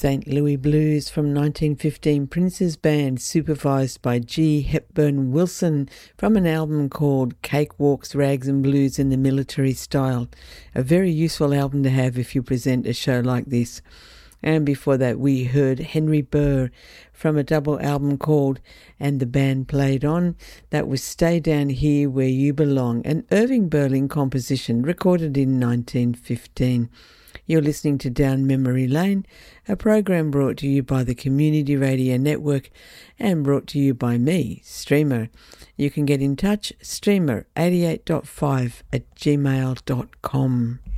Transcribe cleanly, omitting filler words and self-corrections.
St. Louis Blues from 1915 Prince's Band, supervised by G. Hepburn Wilson, from an album called Cakewalks, Rags and Blues in the Military Style. A very useful album to have if you present a show like this. And before that we heard Henry Burr from a double album called And the Band Played On. That was Stay Down Here Where You Belong, an Irving Berlin composition recorded in 1915. You're listening to Down Memory Lane, a program brought to you by the Community Radio Network and brought to you by me, Streamer. You can get in touch, streamer88.5 @gmail.com.